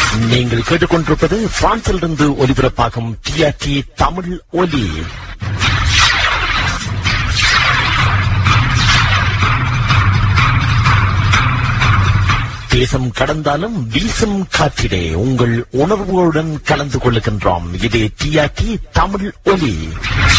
நீங்கள் கேட்டுக்கொண்டிருப்பது பிரான்சிலிருந்து ஒலிபரப்பாகும் டிஆர்டி தமிழ் ஒலி. தேசம் கடந்தாலும் வீசும் காற்றிலே உங்கள் உணர்வுகளுடன் கலந்து கொள்ளுகின்றோம். இது டிஆர்டி தமிழ் ஒலி.